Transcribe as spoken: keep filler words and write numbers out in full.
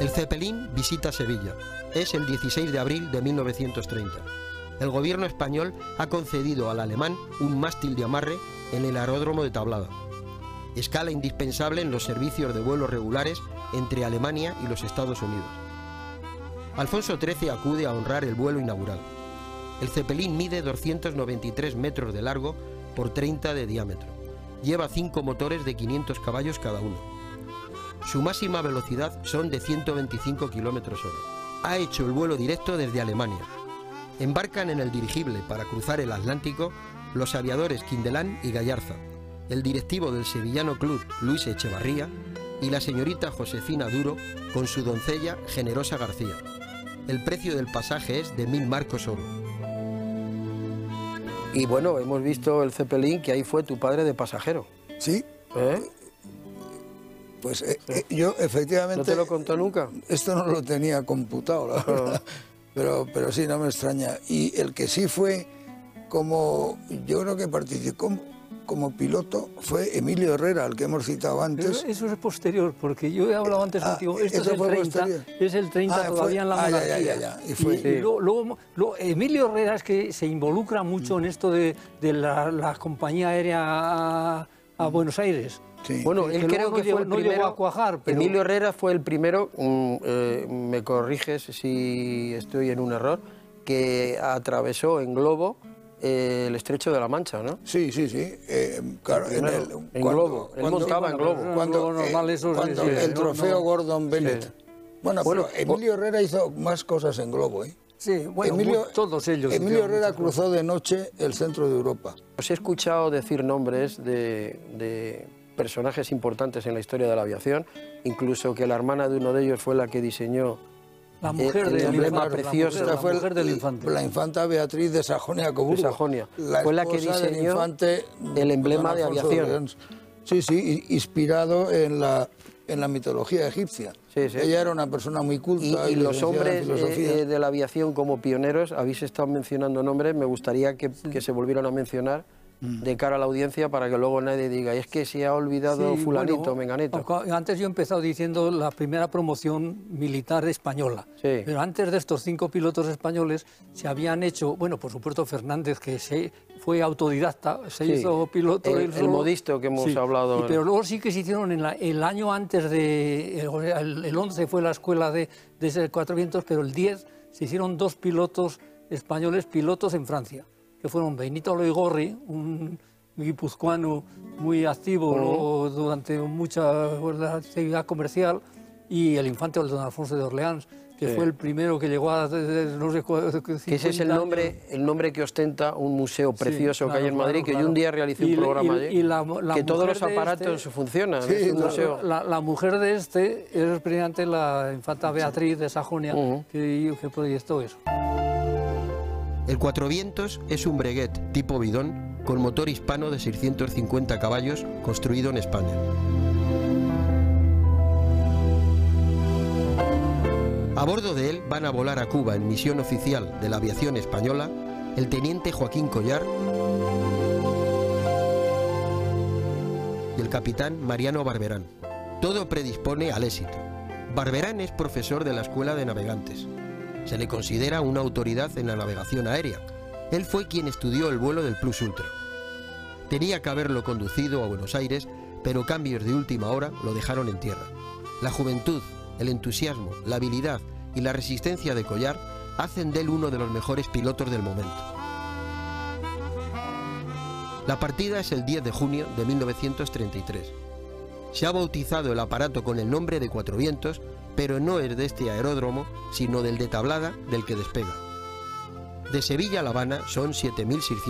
El Zeppelin visita Sevilla. Es el dieciséis de abril de mil novecientos treinta. El gobierno español ha concedido al alemán un mástil de amarre en el aeródromo de Tablada. Escala indispensable en los servicios de vuelos regulares entre Alemania y los Estados Unidos. Alfonso trece acude a honrar el vuelo inaugural. El Zeppelin mide doscientos noventa y tres metros de largo por treinta de diámetro. Lleva cinco motores de quinientos caballos cada uno. Su máxima velocidad son de ciento veinticinco kilómetros hora. Ha hecho el vuelo directo desde Alemania. Embarcan en el dirigible para cruzar el Atlántico los aviadores Quindelán y Gallarza, el directivo del sevillano club Luis Echevarría y la señorita Josefina Duro con su doncella Generosa García. El precio del pasaje es de mil marcos oro. Y bueno, hemos visto el Zeppelin, que ahí fue tu padre de pasajero. Sí. ¿Eh? Pues eh, eh, yo efectivamente... ¿No te lo contó nunca? Esto no lo tenía computado, la verdad. Pero, pero sí, no me extraña. Y el que sí fue como... Yo creo que participó como piloto fue Emilio Herrera, el que hemos citado antes. Pero eso es posterior, porque yo he hablado antes ah, contigo. Esto es el, treinta, es el treinta, ah, todavía fue, en la ah, monarquía. Ya, ya, ya, ya. Y, fue, y, sí. y luego, luego, luego, Emilio Herrera es que se involucra mucho en esto de, de la, la compañía aérea a, a Buenos Aires. Sí. Bueno, él que creo no que llegó, fue el no primero. Llegó a cuajar, pero... Emilio Herrera fue el primero, um, eh, me corriges si estoy en un error, que atravesó en globo eh, el estrecho de la Mancha, ¿no? Sí, sí, sí. Eh, claro, en, el, en cuando, globo. Él cuando, montaba sí, en globo. Cuando, normal, eh, eso, cuando sí, el no, trofeo no, Gordon Bennett. Sí. Bueno, bueno, pero Emilio Herrera hizo más cosas en globo, ¿eh? Sí, bueno, Emilio, todos ellos. Emilio Herrera cruzó de noche el centro de Europa. Os he escuchado decir nombres de, de personajes importantes en la historia de la aviación, incluso que la hermana de uno de ellos fue la que diseñó la mujer el, el del emblema infante, precioso. La mujer, Esta fue la mujer del infante. La infanta Beatriz de Sajonia-Coburgo. De Sajonia. La fue la que diseñó infante, el emblema de aviación. Sí, sí, inspirado en la, en la mitología egipcia. Sí, sí. Ella era una persona muy culta. Y, y, y los hombres eh, de la aviación como pioneros, habéis estado mencionando nombres, me gustaría que, sí. que se volvieran a mencionar mm. de cara a la audiencia para que luego nadie diga, es que se ha olvidado sí, fulanito, bueno, menganito. Antes yo he empezado diciendo la primera promoción militar española, sí. pero antes de estos cinco pilotos españoles se habían hecho, bueno, por supuesto Fernández, que se fue autodidacta, se sí. hizo piloto. El, el modisto que hemos sí. hablado. Y, pero luego sí que se hicieron en la, el año antes de, el, el once fue la escuela de, de Cuatro Vientos, pero el diez se hicieron dos pilotos españoles, pilotos en Francia, que fueron Benito Loigorri, un guipuzcoano muy activo uh-huh. durante mucha actividad comercial, y el infante don Alfonso de Orleans, que sí. fue el primero que llegó a... No sé, que ese es el nombre, el nombre que ostenta un museo precioso sí, claro, que hay en Madrid, claro, que claro. yo un día realicé un y, programa y, allí, y la, la que todos los aparatos este, funcionan sí, en un claro. museo. La, la mujer de este es precisamente la infanta Beatriz de Sajonia, uh-huh. que, que proyectó eso. El Cuatro Vientos es un breguet tipo bidón con motor hispano de seiscientos cincuenta caballos construido en España. A bordo de él van a volar a Cuba en misión oficial de la aviación española el teniente Joaquín Collar y el capitán Mariano Barberán. Todo predispone al éxito. Barberán es profesor de la Escuela de Navegantes. Se le considera una autoridad en la navegación aérea. Él fue quien estudió el vuelo del Plus Ultra. Tenía que haberlo conducido a Buenos Aires, pero cambios de última hora lo dejaron en tierra. La juventud, el entusiasmo, la habilidad y la resistencia de Collar hacen de él uno de los mejores pilotos del momento. La partida es el diez de junio de mil novecientos treinta y tres. Se ha bautizado el aparato con el nombre de Cuatro Vientos, pero no es de este aeródromo, sino del de Tablada, del que despega. De Sevilla a La Habana son siete mil seiscientos